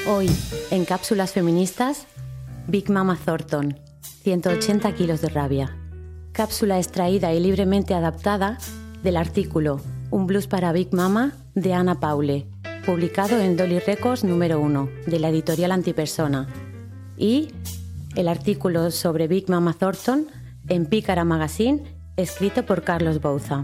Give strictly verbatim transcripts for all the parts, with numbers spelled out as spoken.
Hoy, en Cápsulas Feministas, Big Mama Thornton, ciento ochenta kilos de rabia. Cápsula extraída y libremente adaptada del artículo Un blues para Big Mama de Ana Paule, publicado en Dolly Records número uno, de la editorial Antipersona, y el artículo sobre Big Mama Thornton en Pícara Magazine, escrito por Carlos Bouza.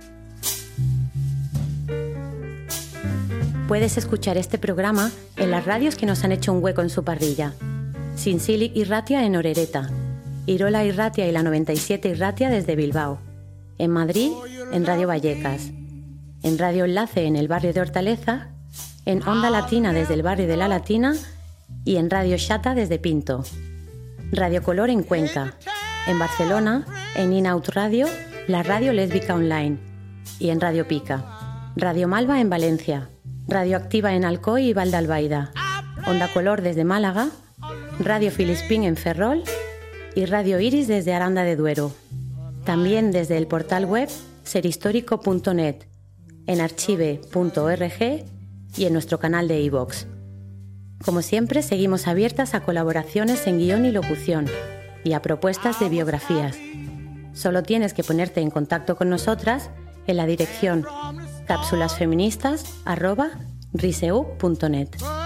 Puedes escuchar este programa en las radios que nos han hecho un hueco en su parrilla. Sinsilic y Ratia en Orereta, Irola y Ratia y la noventa y siete y Ratia desde Bilbao, en Madrid en Radio Vallecas, en Radio Enlace en el barrio de Hortaleza, en Onda Latina desde el barrio de La Latina y en Radio Xata desde Pinto, Radio Color en Cuenca, en Barcelona en In-Out Radio, la radio lésbica online, y en Radio Pica, Radio Malva en Valencia, Radio Activa en Alcoy y Valdalbaida, Onda Color desde Málaga, Radio Filispín en Ferrol y Radio Iris desde Aranda de Duero. También desde el portal web serhistórico punto net, en archive punto org y en nuestro canal de iVoox. Como siempre, seguimos abiertas a colaboraciones en guión y locución y a propuestas de biografías. Solo tienes que ponerte en contacto con nosotras en la dirección cápsulasfeministas arroba riseu punto net.